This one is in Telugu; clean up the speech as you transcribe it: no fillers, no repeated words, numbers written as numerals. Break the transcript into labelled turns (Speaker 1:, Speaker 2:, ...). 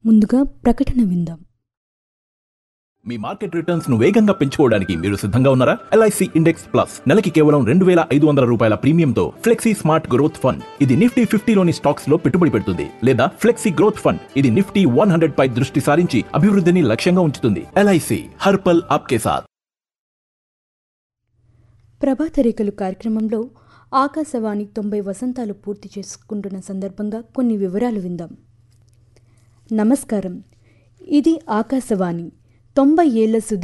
Speaker 1: ముందుగా ప్రకటన విందాం.
Speaker 2: మీ మార్కెట్ రిటర్న్స్ ను వేగంగా పెంచుకోవడానికి మీరు సిద్ధంగా ఉన్నారా? LIC ఇండెక్స్ ప్లస్ నెలకి కేవలం 2,500 రూపాయల ప్రీమియంతో ఫ్లెక్సీ స్మార్ట్ గ్రోత్ ఫండ్. ఇది నిఫ్టీ 50లోని స్టాక్స్ లో పెట్టుబడి పెడుతుంది, లేదా ఫ్లెక్సీ గ్రోత్ ఫండ్. ఇది నిఫ్టీ 100 పై దృష్టి సారించి అభివృద్ధిని లక్ష్యంగా ఉంచుతుంది. LIC హర్ పల్ ఆప్కే సాథ్.
Speaker 1: ప్రభాత రేఖలు కార్యక్రమంలో ఆకాశవాణి 90 వసంతాలు పూర్తి చేసుకుంటున్న సందర్భంగా కొన్ని వివరాలు విందాం. నమస్కారం. ఇది ఆకాశవాణి 90 ఏళ్ల